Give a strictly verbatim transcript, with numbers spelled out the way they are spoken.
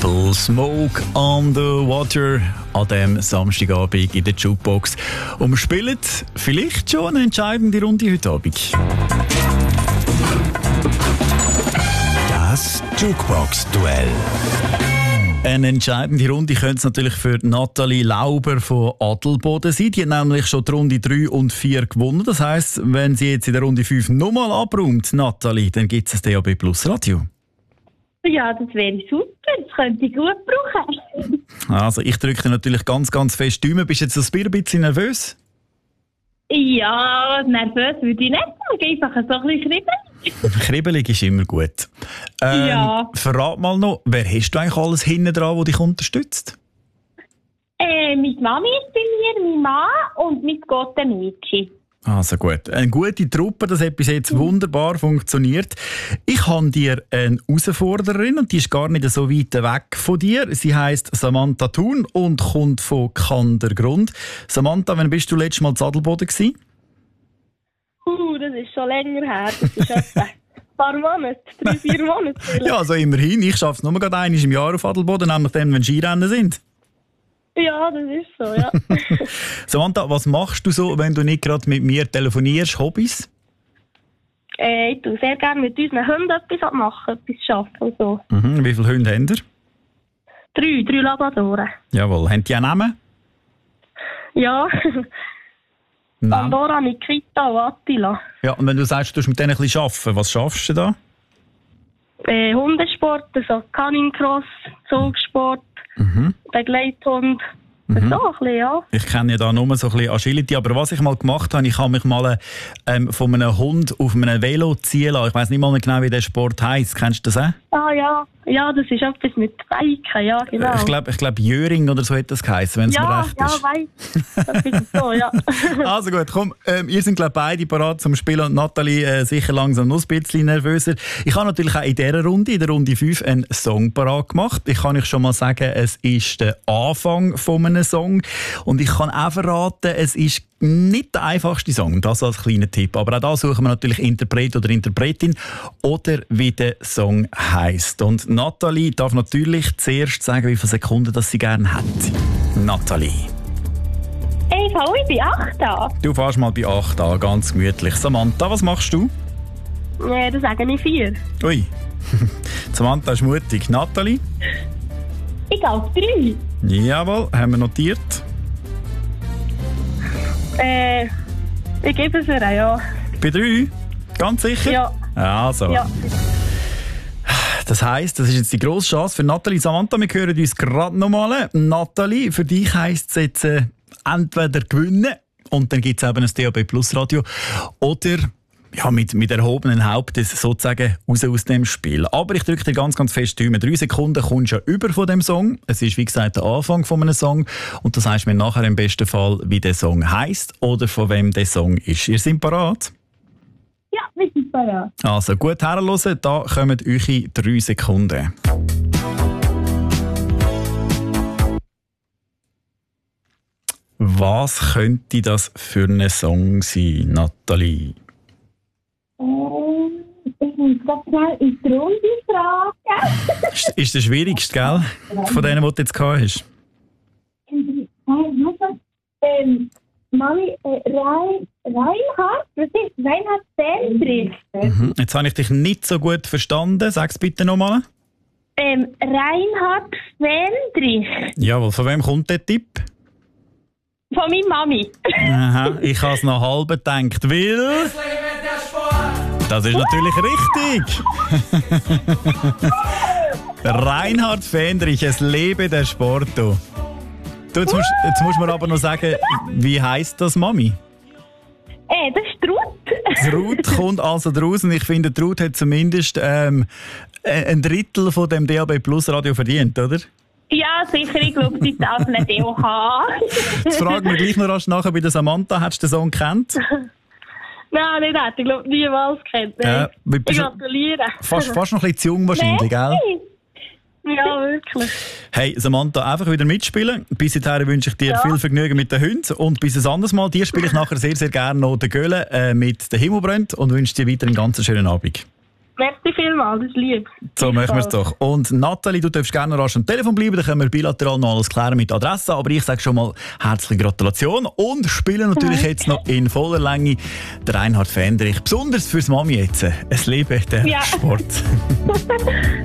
Purple, Smoke on the Water an diesem Samstagabend in der Jukebox. Und wir spielen vielleicht schon eine entscheidende Runde heute Abend. Das Jukebox-Duell. Eine entscheidende Runde könnte es natürlich für Nathalie Lauber von Adelboden sein. Die hat nämlich schon die Runde drei und vier gewonnen. Das heisst, wenn sie jetzt in der Runde fünf nochmal abräumt, Nathalie, dann gibt es das D A B Plus Radio. Ja, das wäre super. Das könnte ich gut brauchen. Also ich drücke dir natürlich ganz, ganz fest die Daumen. Bist du jetzt ein bisschen nervös? Ja, nervös würde ich nicht sagen. Einfach so ein bisschen kribbelig. Kribbelig ist immer gut. Ähm, Ja. Verrat mal noch, wer hast du eigentlich alles hinten dran, der dich unterstützt? Äh, meine Mami ist bei mir, mein Mann und mein Gott, Mädchen. Also gut. Eine gute Truppe, das hat bis jetzt wunderbar funktioniert. Ich habe dir eine Herausforderin und die ist gar nicht so weit weg von dir. Sie heisst Samantha Thun und kommt von Kandergrund. Samantha, wann bist du letztes Mal zu Adelboden gewesen? Uh, das ist schon länger her. Das ist etwa ein paar Monate, drei, vier Monate. vielleicht. Ja, also immerhin. Ich schaffe es nur gerade einmal im Jahr auf Adelboden, nämlich dann, wenn Skirennen sind. Ja, das ist so, ja. Samantha, was machst du so, wenn du nicht gerade mit mir telefonierst? Hobbys? äh, ich tue sehr gerne mit unseren Hunden etwas machen, etwas arbeiten und so. Mhm. Wie viele Hunde habt ihr? Drei, drei Labradoren. Jawohl. Haben die auch Namen? Ja, Nein. Pandora, Nikita und Attila. Ja, und wenn du sagst, du musst mit denen ein bisschen arbeiten, was schaffst du da? Äh, Hundesport, also Canning-Cross, Zugsport, Mhm. Begleithund. So ein bisschen, ja. Ich kenne ja da nur so ein bisschen Agility, aber was ich mal gemacht habe, ich habe mich mal ähm, von einem Hund auf einem Velo ziehen lassen. Ich weiss nicht mal mehr genau, wie der Sport heisst. Kennst du das auch? Ah ja, ja, das ist etwas mit Biken, ja, genau. Ich glaube, ich glaub, Jöring oder so hat das geheißen, wenn es mir ja, recht ja, ist. weiss. Das ist so, ja. Also gut, komm, ähm, ihr seid glaube beide parat zum Spielen und Nathalie äh, sicher langsam noch ein bisschen nervöser. Ich habe natürlich auch in dieser Runde, in der Runde fünf, einen Song parat gemacht. Ich kann euch schon mal sagen, es ist der Anfang von einem Song und ich kann auch verraten, es ist nicht der einfachste Song, das als kleiner Tipp. Aber auch da suchen wir natürlich Interpret oder Interpretin oder wie der Song heisst. Und Nathalie darf natürlich zuerst sagen, wie viele Sekunden das sie gerne hat. Nathalie. Ey, ich fange bei acht an. Du fährst mal bei acht an, ganz gemütlich. Samantha, was machst du? Ja, das sage ich vier. Ui. Samantha ist mutig. Nathalie? Ich gehe auf drei. Jawohl, haben wir notiert. Äh, ich gebe es ihr, ja. Bei drei? Ganz sicher? Ja. Also. Ja. Das heisst, das ist jetzt die grosse Chance für Nathalie. Samantha, wir hören uns gerade nochmal. Nathalie, für dich heisst es jetzt äh, entweder gewinnen und dann gibt es eben ein D A B Plus Radio oder ja, mit, mit erhobenen Hauptes sozusagen raus aus dem Spiel. Aber ich drücke dir ganz, ganz fest die Daumen. Drei Sekunden kommst du ja über von dem Song. Es ist, wie gesagt, der Anfang von einem Song. Und das heißt mir nachher im besten Fall, wie der Song heisst oder von wem der Song ist. Ihr seid parat? Ja, wir sind bereit. Also gut herhören, da kommen eure drei Sekunden. Was könnte das für ein Song sein, Nathalie? Ähm, ich muss ganz schnell in die Runde fragen. Ist, ist der schwierigste, gell? Von denen, die du jetzt gehabt hast. Ähm, Mami, äh, Rein, Reinhard, was ist Reinhard Fendrich? Mhm. Jetzt habe ich dich nicht so gut verstanden. Sag es bitte nochmal. Ähm, Reinhard Fendrich. Jawohl, von wem kommt der Tipp? Von meiner Mami. Aha, ich habe es noch halb gedacht, weil... Das ist natürlich richtig. Reinhard Fendrich, es lebe der Sport. Du, jetzt, musst, jetzt musst du mir aber noch sagen, wie heisst das Mami? Äh, das ist Ruth. Ruth kommt also draus und ich finde, Ruth hat zumindest ähm, ein Drittel von dem D A B Plus Radio verdient, oder? Ja, sicher, ich glaube, sie darf nicht auch haben. Jetzt fragen wir gleich noch rasch nachher bei der Samantha. Hättest du den Song gekannt? Nein, nicht hätte ich glaube niemals kennt. Ja, wie ich bist du- gratuliere. Fast, fast noch ein bisschen zu jung wahrscheinlich, gell? Ja, wirklich. Hey, Samantha, einfach wieder mitspielen. Bis dahin wünsche ich dir Ja. viel Vergnügen mit den Hunden. Und bis ein anderes Mal. Dir spiele ich nachher sehr, sehr gerne noch den Göhle äh, mit «Der Himmel brennt» und wünsche dir weiter einen ganz schönen Abend. Merci vielmals, das ist lieb. So machen wir es doch. Und Nathalie, du darfst gerne rasch am Telefon bleiben, dann können wir bilateral noch alles klären mit Adresse. Aber ich sage schon mal herzliche Gratulation und spielen natürlich jetzt noch in voller Länge der Reinhard Fendrich. Besonders fürs Mami jetzt. Es lebe der Ja. Sport.